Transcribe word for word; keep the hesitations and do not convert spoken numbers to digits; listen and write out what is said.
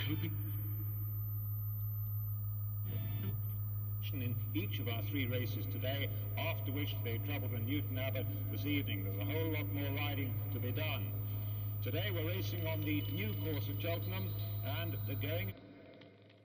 hoping... in each of our three races today, after which they travelled in Newton Abbot this evening. There's a whole lot more riding to be done. Today we're racing on the new course at Cheltenham, and they're going...